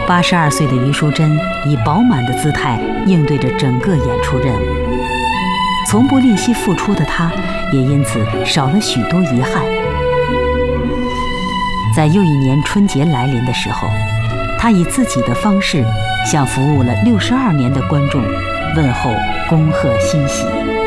82岁的余淑珍以饱满的姿态应对着整个演出任务，从不吝惜付出的她，也因此少了许多遗憾。在又一年春节来临的时候，她以自己的方式向服务了62年的观众问候，恭贺新喜。